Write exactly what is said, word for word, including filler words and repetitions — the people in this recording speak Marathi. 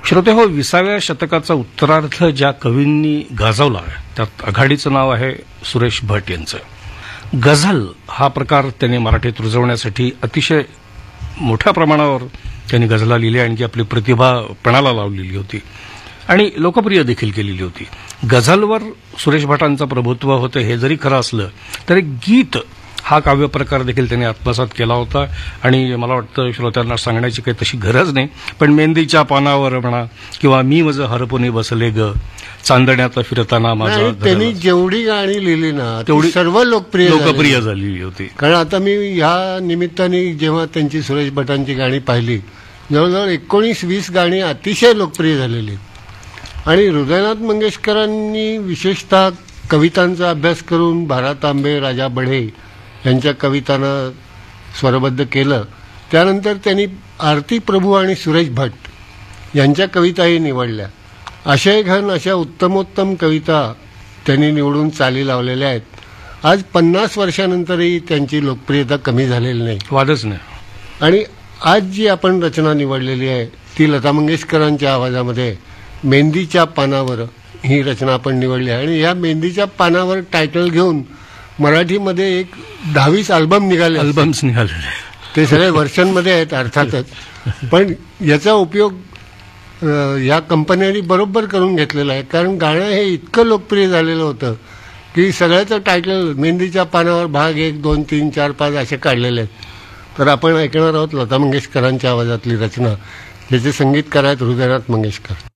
श्रोते हो, विसाव्या शतकाचा उत्तरार्ध ज्या कवींनी गाजवला त्यात आघाडीचं नाव आहे सुरेश भट यांचं. गझल हा प्रकार त्यांनी मराठीत रुजवण्यासाठी अतिशय मोठ्या प्रमाणावर त्यांनी गझला लिहिल्या आणि आपली प्रतिभा पणाला लावलेली होती आणि लोकप्रिय देखील केलेली होती. गझलवर सुरेश भटांचं प्रभुत्व होतं हे जरी खरं असलं तरी गीत हा काव्य प्रकार देखील त्यांनी आत्मसात केला होता आणि मला वाटतं श्रोत्यांना सांगण्याची काही तशी गरज नाही, पण मेहंदीच्या पानावर म्हणा किंवा मी माझं हरपुनी बसले ग, चांदण्यात फिरताना माझा, त्यांनी जेवढी गाणी लिहिली ना तेवढी सर्व लोकप्रिय लोकप्रिय झालेली होती. कारण आता मी ह्या निमित्ताने जेव्हा त्यांची सुरेश भटांची गाणी पाहिली, जवळजवळ एकोणीस वीस गाणी अतिशय लोकप्रिय झालेली. आणि हृदयनाथ मंगेशकरांनी विशेषतः कवितांचा अभ्यास करून भारा तांबे, राजा बढे यांच्या कवितांना स्वरबद्ध केलं. त्यानंतर त्यांनी आरती प्रभू आणि सुरेश भट यांच्या कविताही निवडल्या. आशय घन अशा उत्तमोत्तम कविता त्यांनी निवडून चाली लावलेल्या आहेत. आज पन्नास वर्षानंतरही त्यांची लोकप्रियता कमी झालेली नाही, वादच नाही. आणि आज जी आपण रचना निवडलेली आहे ती लता मंगेशकरांच्या आवाजामध्ये मेहंदीच्या पानावर ही रचना आपण निवडली आहे. आणि या मेहंदीच्या पानावर टायटल घेऊन मराठीमध्ये एक दहावीस अल्बम निघाले अल्बम्स निघालेले ते सगळे वर्षांमध्ये आहेत अर्थातच, पण याचा उपयोग या कंपन्यांनी बरोबर करून घेतलेला आहे. कारण गाणं हे इतकं लोकप्रिय झालेलं होतं की सगळ्याचं टायटल मेहंदीच्या पानावर भाग एक दोन तीन चार पाच असे काढलेले आहेत. तर आपण ऐकणार आहोत लता मंगेशकरांच्या आवाजातली रचना, ज्याचे संगीतकार आहेत हृदयनाथ मंगेशकर.